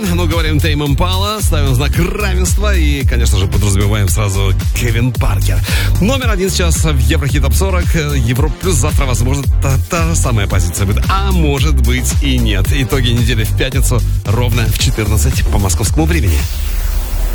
Ну, говорим Tame Impala, ставим знак равенства и, конечно же, подразумеваем сразу Кевин Паркер. Номер 1 сейчас в Еврохит Топ 40. Европа плюс. Завтра, возможно, та же самая позиция будет. А может быть и нет. Итоги недели в пятницу ровно в 14 по московскому времени.